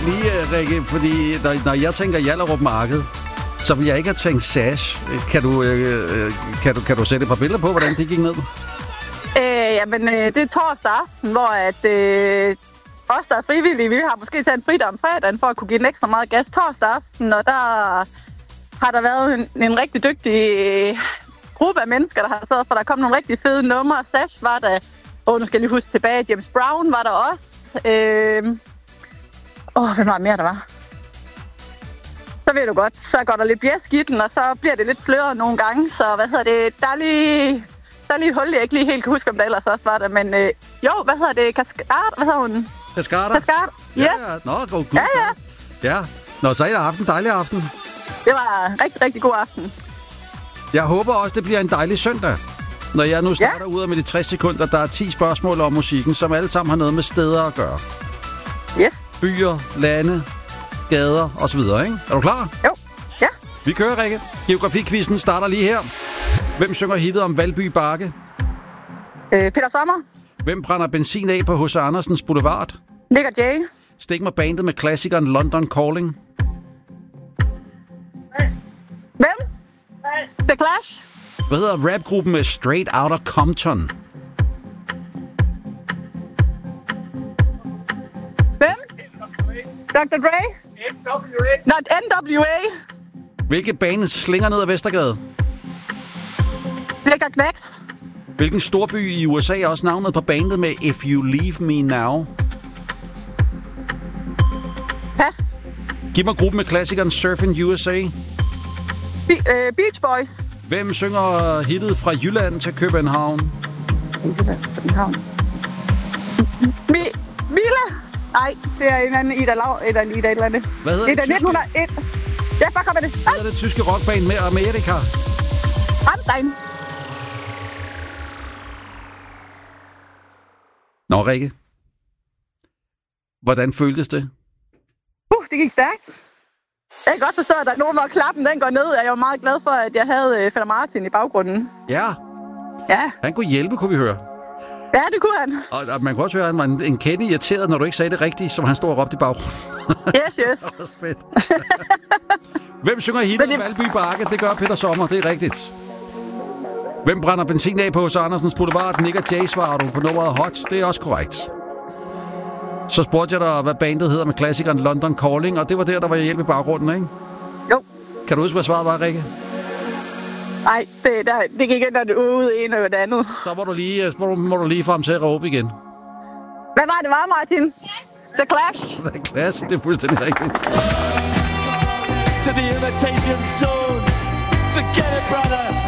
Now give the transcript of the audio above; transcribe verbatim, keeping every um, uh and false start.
lige, Rikke, fordi når, når jeg tænker Hjallerup Marked, så vil jeg ikke have tænkt Sash. Kan du, øh, kan, du, kan du sætte et par billeder på, hvordan det gik ned? Øh, jamen, øh, det er torsdag aften, hvor at, øh, os, der er frivillige, vi har måske taget en fridag om fredagen for at kunne give den ekstra meget gas torsdag aften, og der har der været en, en rigtig dygtig øh, gruppe af mennesker, der har siddet, for der kom nogle rigtig fede numre. Sash var der, og nu skal jeg lige huske tilbage, James Brown var der også. Øh, åh, hvad var mere der var? Så ved du godt, så går der lidt blæsk i den, og så bliver det lidt sløret nogle gange, så hvad hedder det, der er lige... Der er lige et hul, jeg ikke lige helt kan huske, om der ellers også var der. Men øh, jo, hvad hedder det? Kaskart? Hvad hedder hun? Kaskart? Kaskart, ja. Ja, ja. Nå, god gud. Ja, ja. Ja. Nå, så er det aften. Dejlig aften. Det var en rigtig, rigtig god aften. Jeg håber også, det bliver en dejlig søndag. Når jeg nu starter ja. ud af med de tres sekunder, der er ti spørgsmål om musikken, som alle sammen har noget med steder at gøre. Ja. Byer, lande, gader osv., ikke? Er du klar? Jo. Ja. Vi kører, Rikke. Geografikquizzen starter lige her. Hvem synger hittet om Valby Bakke? Øh, Peter Sommer. Hvem brænder benzin af på H C Andersens Boulevard? Nick og Jay. Stik mig bandet med klassikeren London Calling. Hvem? The Clash. Hvad hedder rapgruppen med Straight Outta Compton? Hvem? doktor Dre. N W A. Not N W A. Hvilke bane slinger ned ad Vestergade? Lækker knæks. Hvilken storby i U S A er også navnet på bandet med If You Leave Me Now? Pas. Giv mig gruppen med klassikeren Surfing U S A. Be- uh, Beach Boys. Hvem synger hittet Fra Jylland til København? Jylland til København. Mi- Mille. Nej, det er en anden Ida Lav, eller Ida et eller andet. Hvad hedder det, det tyske? nitten hundrede og en. Ja, bare kom med det. Hvad hedder det tyske rockband med Amerika? Rammstein. Nå, Rikke. Hvordan føltes det? Uh, det gik stærkt. Jeg kan godt forstå, at der er nogen, hvor klappen den går ned. Jeg var meget glad for, at jeg havde uh, Fætter Martin i baggrunden. Ja. Ja. Han kunne hjælpe, kunne vi høre. Ja, det kunne han. Og, og man kunne også høre, at han var en, en kende irriteret, når du ikke sagde det rigtigt, som han stod og råbte i baggrunden. Yes, yes. Det var fedt. Hvem synger hittet om Valby Bakke? Det gør Peter Sommer, det er rigtigt. Hvem brænder benzin af på H C Andersens Boulevard? Nick og Jay svarer du på nummeret Hot. Det er også korrekt. Så spurgte jeg dig, hvad bandet hedder med klassikeren London Calling, og det var der, der var hjælp i baggrunden, ikke? Jo. Kan du huske, hvad svaret var, Rikke? Nej, det, der, det gik ind og det ude, en og det andet. Så må du lige, må, må du lige frem til at råbe igen. Hvad var det, var, Martin? The Clash. The Clash, det er fuldstændig rigtigt. To the imitation zone. Forget it, brother.